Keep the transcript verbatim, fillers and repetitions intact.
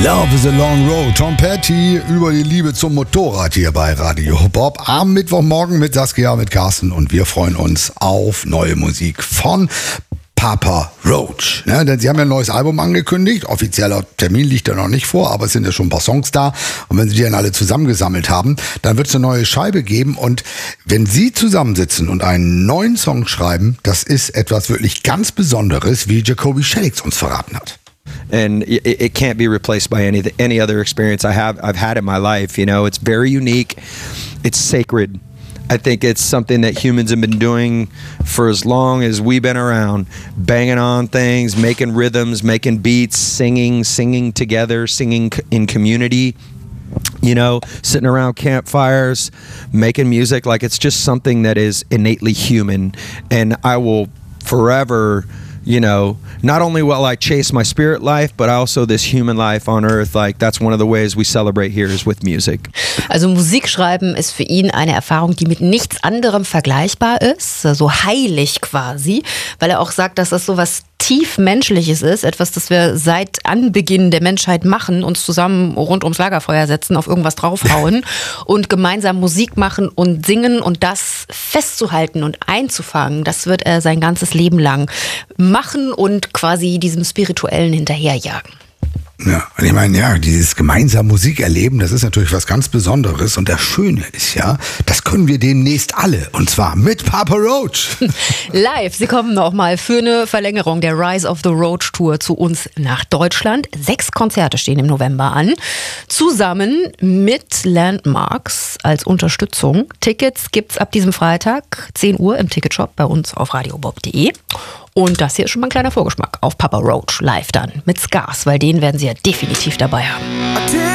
Love is a long road. Tom Petty über die Liebe zum Motorrad hier bei Radio Bob. Am Mittwochmorgen mit Saskia, mit Carsten und wir freuen uns auf neue Musik von Papa Roach. Ja, denn sie haben ja ein neues Album angekündigt. Offizieller Termin liegt da noch nicht vor, aber es sind ja schon ein paar Songs da. Und wenn sie die dann alle zusammengesammelt haben, dann wird es eine neue Scheibe geben. Und wenn sie zusammensitzen und einen neuen Song schreiben, das ist etwas wirklich ganz Besonderes, wie Jacoby Shaddix uns verraten hat. And it, it can't be replaced by any any other experience I have I've had in my life. You know, it's very unique. It's sacred. I think it's something that humans have been doing for as long as we've been around, banging on things, making rhythms, making beats, singing, singing together, singing in community. You know, sitting around campfires, making music. Like, it's just something that is innately human, and I will forever, you know, not only will I chase my spirit life, but also this human life on earth. Like, that's one of the ways we celebrate here is with music. Also Musik schreiben ist für ihn eine Erfahrung, die mit nichts anderem vergleichbar ist, so heilig quasi, weil er auch sagt, dass das so was tief Menschliches ist, etwas, das wir seit Anbeginn der Menschheit machen, uns zusammen rund ums Lagerfeuer setzen, auf irgendwas draufhauen und gemeinsam Musik machen und singen und das festzuhalten und einzufangen, das wird er sein ganzes Leben lang machen und quasi diesem Spirituellen hinterherjagen. Ja, und ich meine, ja, dieses gemeinsame Musik erleben, das ist natürlich was ganz Besonderes. Und das Schöne ist ja, das können wir demnächst alle. Und zwar mit Papa Roach. Live. Sie kommen noch mal für eine Verlängerung der Rise of the Roach Tour zu uns nach Deutschland. Sechs Konzerte stehen im November an. Zusammen mit Landmarks als Unterstützung. Tickets gibt's ab diesem Freitag, zehn Uhr im Ticketshop bei uns auf radiobob punkt de. Und das hier ist schon mal ein kleiner Vorgeschmack auf Papa Roach live dann mit Scars, weil den werden sie ja definitiv dabei haben.